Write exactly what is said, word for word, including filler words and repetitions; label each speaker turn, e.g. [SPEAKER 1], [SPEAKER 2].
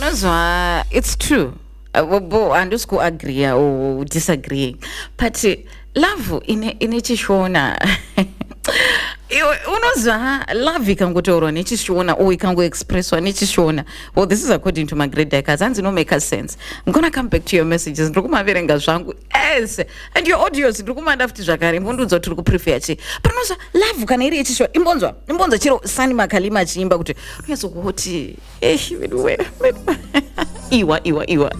[SPEAKER 1] unozwa it's true. Uh, bo andusku agree or disagree, but uh, love ine inechishona unozwa love ikangotaurwa nechishona or ikangoexpresswa nechishona. Well, this is according to my great decades and no make sense. I'm gonna come back to your messages ndikumaverenga zvangu yes and your audios ndikumanda futi zvakare mbondudza kuti prefer chi but unozwa love kana iri yechishona imbonzwa imbonzwa chiro Sani Makalima chiimba kuti unyazo kuti eh iwa iwa iwa